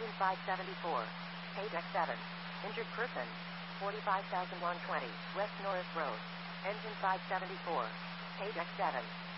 Engine 574. Page X7. Injured person. 45,120 West Norris Road. Engine 574. Page X7.